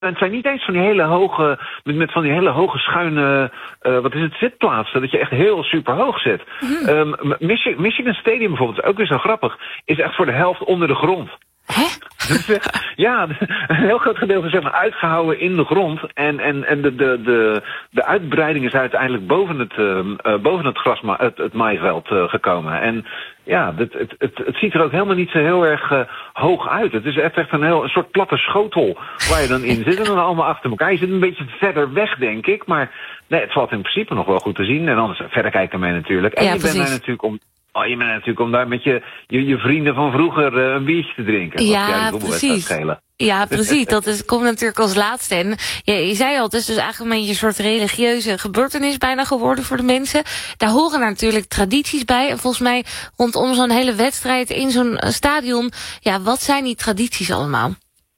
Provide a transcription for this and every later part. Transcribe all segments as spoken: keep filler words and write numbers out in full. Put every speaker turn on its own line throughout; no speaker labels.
het zijn niet eens van die hele hoge, met, met van die hele hoge schuine, uh, wat is het, zitplaatsen, dat je echt heel super hoog zit. Mm-hmm. Um, Michigan, Michigan Stadium bijvoorbeeld, ook weer zo grappig, is echt voor de helft onder de grond.
Hè?
Dus, ja, een heel groot gedeelte zeg maar uitgehouden in de grond. En, en, en de, de, de, de uitbreiding is uiteindelijk boven het, uh, uh, boven het, grasma- het, het maaiveld uh, gekomen. En ja, het, het, het, het ziet er ook helemaal niet zo heel erg uh, hoog uit. Het is echt, echt een, heel, een soort platte schotel waar je dan in zit. En dan allemaal achter elkaar. Je zit een beetje verder weg, denk ik. Maar nee, het valt in principe nog wel goed te zien. En anders verder kijken mee natuurlijk. En
ja,
je bent daar natuurlijk om... Oh, je bent natuurlijk om daar met je, je, je vrienden van vroeger uh, een biertje te drinken.
Ja, precies. Ja, precies. Dat is, komt natuurlijk als laatste. En ja, je zei al, het is dus eigenlijk een beetje een soort religieuze gebeurtenis bijna geworden voor de mensen. Daar horen natuurlijk tradities bij. En volgens mij rondom zo'n hele wedstrijd in zo'n stadion, ja, wat zijn die tradities allemaal?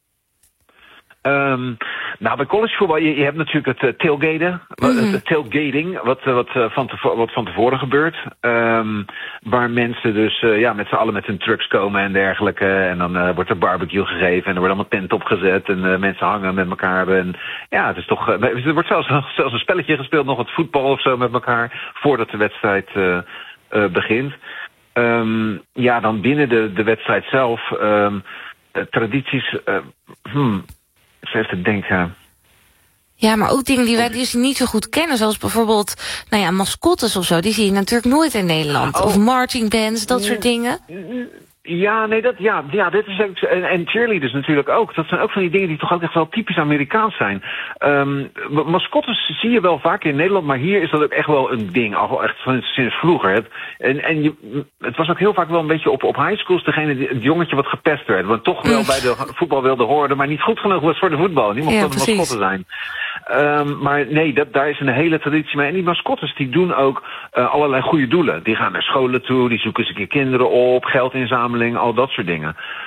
Um, nou, bij collegevoetbal, je, je hebt natuurlijk het uh, tailgaten, mm-hmm. het tailgating, wat, wat, uh, van tevo- wat van tevoren gebeurt. Um, waar mensen dus uh, ja, met z'n allen met hun trucks komen en dergelijke. En dan uh, wordt er barbecue gegeven en er wordt allemaal tent opgezet. En uh, mensen hangen met elkaar. En ja, het is toch. Uh, er wordt zelfs, zelfs een spelletje gespeeld, nog wat voetbal of zo met elkaar, voordat de wedstrijd uh, uh, begint. Um, ja, dan binnen de, de wedstrijd zelf, um, uh, tradities. Uh, hmm, Even te denken.
Ja, maar ook dingen die wij dus niet zo goed kennen. Zoals bijvoorbeeld, nou ja, mascottes of zo. Die zie je natuurlijk nooit in Nederland. Oh. Of marching bands, dat soort dingen.
Ja, nee, dat, ja, ja, dit is ook, en, en cheerleaders natuurlijk ook. Dat zijn ook van die dingen die toch ook echt wel typisch Amerikaans zijn. Um, mascottes zie je wel vaak in Nederland, maar hier is dat ook echt wel een ding. Al echt van, sinds vroeger. Het, en en je, het was ook heel vaak wel een beetje op, op high schools degene, die, het jongetje wat gepest werd. Want toch wel bij de voetbal wilde horen, maar niet goed genoeg was voor de voetbal. Die mocht dan een mascotte zijn. Um, maar nee, dat, daar is een hele traditie mee. En die mascottes die doen ook uh, allerlei goede doelen. Die gaan naar scholen toe, die zoeken eens een keer kinderen op, geld inzamelen, al dat soort dingen.